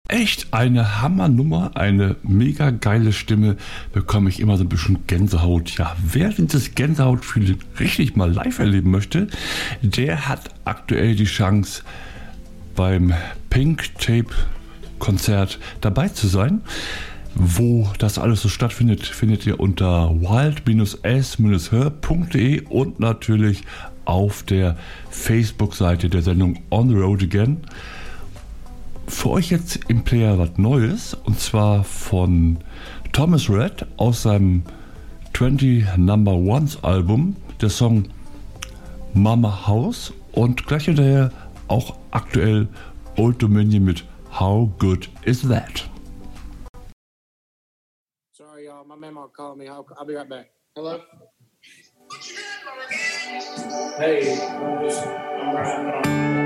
echt eine Hammernummer, eine mega geile Stimme, bekomme ich immer so ein bisschen Gänsehaut. Ja, wer dieses Gänsehautgefühl richtig mal live erleben möchte, der hat aktuell die Chance, beim Pink Tape Konzert dabei zu sein. Wo das alles so stattfindet, findet ihr unter wild-s-her.de und natürlich auf der Facebook-Seite der Sendung On the Road Again. Für euch jetzt im Player was Neues, und zwar von Thomas Rhett aus seinem 20 Number Ones Album, der Song Mama House, und gleich hinterher auch aktuell Old Dominion mit How Good Is That? Sorry, y'all. My memo called me. I'll be right back. Hello? Hey, I'm writing on.